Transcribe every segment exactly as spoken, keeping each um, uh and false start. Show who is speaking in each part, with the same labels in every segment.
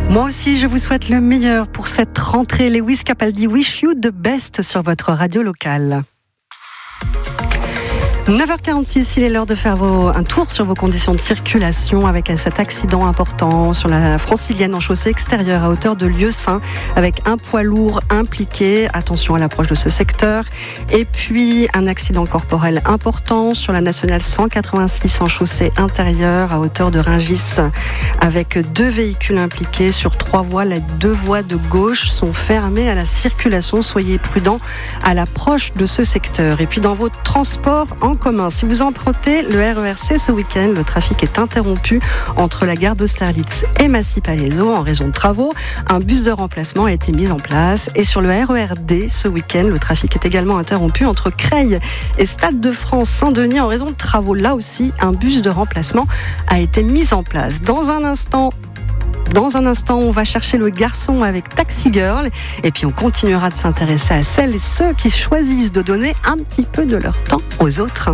Speaker 1: Moi aussi, je vous souhaite le meilleur pour cette rentrée. Lewis Capaldi, Wish You the Best sur votre radio locale. neuf heures quarante-six, il est l'heure de faire vos, un tour sur vos conditions de circulation avec cet accident important sur la francilienne en chaussée extérieure à hauteur de Lieusaint avec un poids lourd impliqué. Attention à l'approche de ce secteur. Et puis un accident corporel important sur la nationale cent quatre-vingt-six en chaussée intérieure à hauteur de Rungis avec deux véhicules impliqués sur trois voies. Les deux voies de gauche sont fermées à la circulation. Soyez prudents à l'approche de ce secteur. Et puis dans vos transports en commun. Si vous empruntez le R E R C ce week-end, le trafic est interrompu entre la gare d'Austerlitz et Massy-Palaiseau en raison de travaux. Un bus de remplacement a été mis en place. Et sur le R E R D ce week-end, le trafic est également interrompu entre Creil et Stade de France Saint-Denis en raison de travaux. Là aussi, un bus de remplacement a été mis en place. Dans un instant, Dans un instant, on va chercher le garçon avec Taxi Girl et puis on continuera de s'intéresser à celles et ceux qui choisissent de donner un petit peu de leur temps aux autres.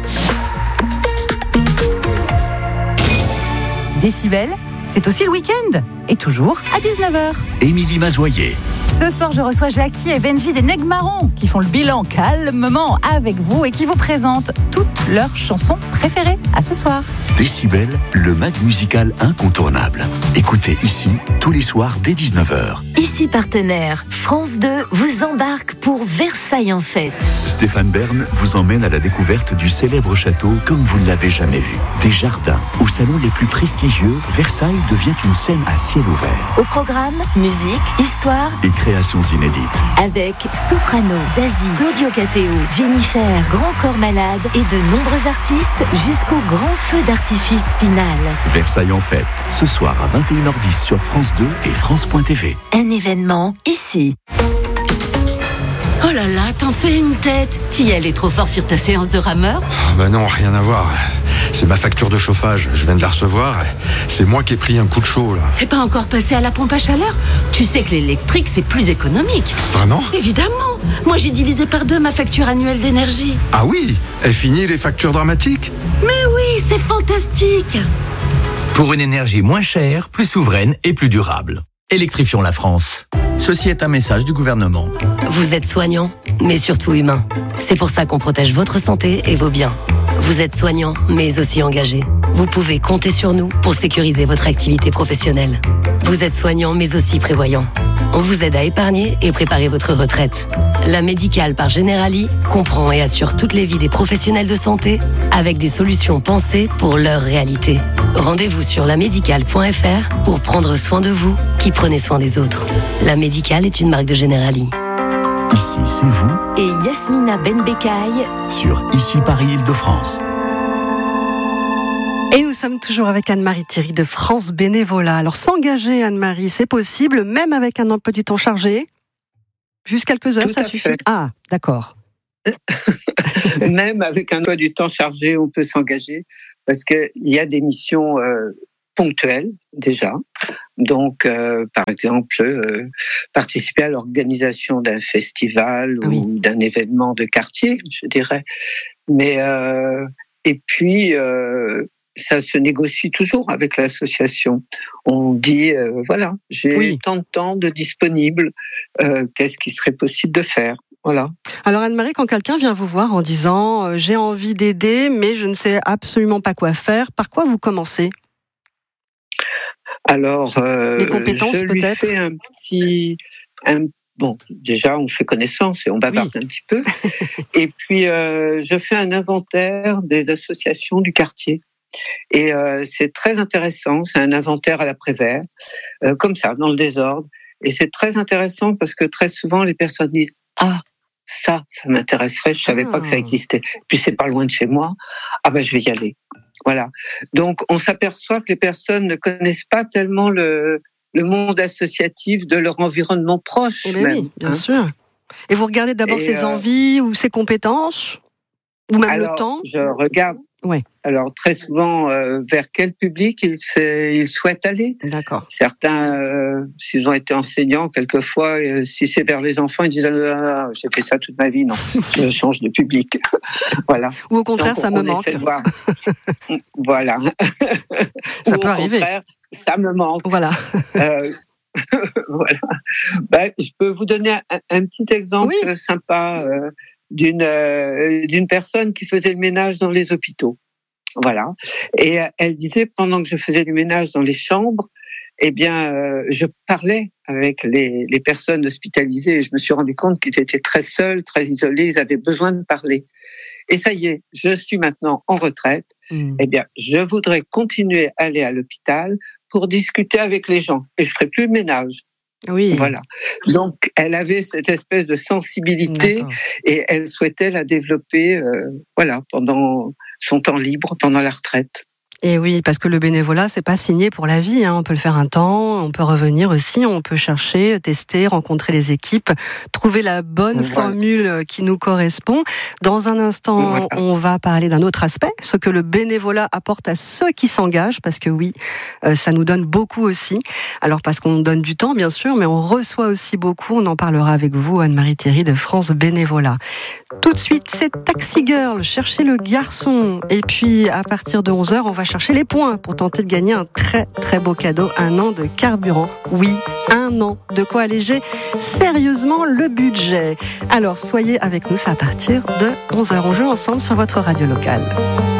Speaker 2: Décibel, c'est aussi le week-end et toujours à dix-neuf heures.
Speaker 3: Émilie Mazoyer.
Speaker 2: Ce soir, je reçois Jackie et Benji des Nègres Marrons qui font le bilan calmement avec vous et qui vous présentent toutes leurs chansons préférées. À ce soir.
Speaker 3: Décibel, le mag musical incontournable. Écoutez ici tous les soirs dès dix-neuf heures.
Speaker 4: Ici partenaire, France deux vous embarque pour Versailles en fête.
Speaker 3: Stéphane Bern vous emmène à la découverte du célèbre château comme vous ne l'avez jamais vu. Des jardins aux salons les plus prestigieux, Versailles devient une scène à ciel ouvert.
Speaker 4: Au programme, musique, histoire
Speaker 3: et créations inédites.
Speaker 4: Avec Soprano, Zazie, Claudio Capéo, Jennifer, Grand Corps Malade et de nombreux artistes jusqu'au grand feu d'artifice final.
Speaker 3: Versailles en fête, ce soir à vingt et une heures dix sur France deux et France point T V.
Speaker 4: Un événement ici. Oh là là, t'en fais une tête. T'y allais trop fort sur ta séance de rameur ?
Speaker 5: Oh bah non, rien à voir. C'est ma facture de chauffage, je viens de la recevoir. C'est moi qui ai pris un coup de chaud là.
Speaker 4: T'es pas encore passé à la pompe à chaleur ? Tu sais que l'électrique c'est plus économique.
Speaker 5: Vraiment ?
Speaker 4: Évidemment. Moi j'ai divisé par deux ma facture annuelle d'énergie.
Speaker 5: Ah oui ? Est fini les factures dramatiques ?
Speaker 4: Mais oui, c'est fantastique.
Speaker 6: Pour une énergie moins chère, plus souveraine et plus durable. Électrifions la France. Ceci est un message du gouvernement.
Speaker 4: Vous êtes soignant, mais surtout humain. C'est pour ça qu'on protège votre santé et vos biens. Vous êtes soignant, mais aussi engagé. Vous pouvez compter sur nous pour sécuriser votre activité professionnelle. Vous êtes soignant, mais aussi prévoyant. On vous aide à épargner et préparer votre retraite. La Médicale par Generali comprend et assure toutes les vies des professionnels de santé avec des solutions pensées pour leur réalité. Rendez-vous sur la médicale point f r pour prendre soin de vous qui prenez soin des autres. La Médicale est une marque de Generali.
Speaker 3: Ici, c'est vous.
Speaker 4: Et Yasmina Benbekaï
Speaker 3: sur Ici Paris-Île-de-France.
Speaker 1: Et nous sommes toujours avec Anne-Marie Thierry de France Bénévolat. Alors s'engager, Anne-Marie, c'est possible, même avec un emploi du temps chargé ? Juste quelques heures,
Speaker 7: Tout
Speaker 1: ça
Speaker 7: à
Speaker 1: suffit ?
Speaker 7: fait.
Speaker 1: Ah, d'accord.
Speaker 7: Même avec un emploi du temps chargé, on peut s'engager parce qu'il y a des missions euh, ponctuelles déjà. Donc, euh, par exemple, euh, participer à l'organisation d'un festival
Speaker 1: Oui.
Speaker 7: ou d'un événement de quartier, je dirais. Mais euh, et puis, euh, ça se négocie toujours avec l'association. On dit, euh, voilà, j'ai
Speaker 1: Oui.
Speaker 7: tant de temps de disponible, euh, qu'est-ce qui serait possible de faire ? Voilà.
Speaker 1: Alors Anne-Marie, quand quelqu'un vient vous voir en disant euh, « j'ai envie d'aider, mais je ne sais absolument pas quoi faire », par quoi vous commencez ?
Speaker 7: Alors, euh,
Speaker 1: Les compétences,
Speaker 7: je lui
Speaker 1: peut-être
Speaker 7: fais un petit, un, bon, déjà on fait connaissance et on bavarde
Speaker 1: Oui.
Speaker 7: un petit peu, et puis euh, je fais un inventaire des associations du quartier. Et euh, c'est très intéressant, c'est un inventaire à la Prévert, euh, comme ça, dans le désordre. Et c'est très intéressant parce que très souvent les personnes disent « Ah, ça, ça m'intéresserait, je savais
Speaker 1: Ah.
Speaker 7: pas que ça existait. Puis c'est pas loin de chez moi, ah ben je vais y aller. » Voilà. Donc, on s'aperçoit que les personnes ne connaissent pas tellement le, le monde associatif de leur environnement proche.
Speaker 1: Eh bien
Speaker 7: même,
Speaker 1: oui, bien
Speaker 7: hein.
Speaker 1: sûr. Et vous regardez d'abord
Speaker 7: Et
Speaker 1: ses
Speaker 7: euh,
Speaker 1: envies ou ses compétences ? Ou même
Speaker 7: Alors,
Speaker 1: le temps ?
Speaker 7: je regarde.
Speaker 1: Ouais.
Speaker 7: Alors, très souvent, euh, vers quel public ils, se- ils souhaitent aller.
Speaker 1: D'accord.
Speaker 7: Certains, euh, s'ils ont été enseignants, quelquefois, euh, si c'est vers les enfants, ils disent ah, là, là, là, j'ai fait ça toute ma vie, non, je change de public. Voilà.
Speaker 1: Ou au contraire,
Speaker 7: Donc,
Speaker 1: ça
Speaker 7: on
Speaker 1: me manque.
Speaker 7: essaie de voir. Voilà.
Speaker 1: Ça
Speaker 7: Ou
Speaker 1: peut
Speaker 7: au
Speaker 1: arriver.
Speaker 7: contraire, ça me manque.
Speaker 1: Voilà.
Speaker 7: Euh, voilà. Ben, je peux vous donner un, un petit exemple
Speaker 1: oui.
Speaker 7: sympa euh, d'une euh, d'une personne qui faisait le ménage dans les hôpitaux. Voilà. Et euh, elle disait, pendant que je faisais du ménage dans les chambres, eh bien, euh, je parlais avec les, les personnes hospitalisées et je me suis rendu compte qu'ils étaient très seuls, très isolés, ils avaient besoin de parler. Et ça y est, je suis maintenant en retraite. Mmh. Eh bien, je voudrais continuer à aller à l'hôpital pour discuter avec les gens. Et je ferai plus de ménage.
Speaker 1: Oui.
Speaker 7: Voilà. Donc, elle avait cette espèce de sensibilité. D'accord. Et elle souhaitait la développer, euh, voilà, pendant son temps libre, pendant la retraite.
Speaker 1: Et oui, parce que le bénévolat, c'est pas signé pour la vie, hein. On peut le faire un temps, on peut revenir aussi, on peut chercher, tester, rencontrer les équipes, trouver la bonne voilà. formule qui nous correspond. Dans un instant, voilà. on va parler d'un autre aspect, ce que le bénévolat apporte à ceux qui s'engagent, parce que oui, euh, ça nous donne beaucoup aussi. Alors parce qu'on donne du temps, bien sûr, mais on reçoit aussi beaucoup. On en parlera avec vous, Anne-Marie Thierry de France Bénévolat. Tout de suite, c'est Taxi Girl, cherchez le garçon. Et puis, à partir de onze heures, on va chercher les points pour tenter de gagner un très très beau cadeau, un an de carburant. Oui, un an. De quoi alléger sérieusement le budget. Alors, soyez avec nous, c'est à partir de onze heures. On joue ensemble sur votre radio locale.